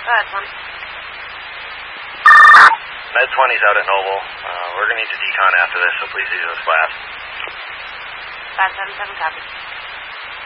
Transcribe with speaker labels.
Speaker 1: ahead, son.
Speaker 2: Med 20's out at Noble. We're going to need to decon after this, so please use us fast.
Speaker 1: 577 copy.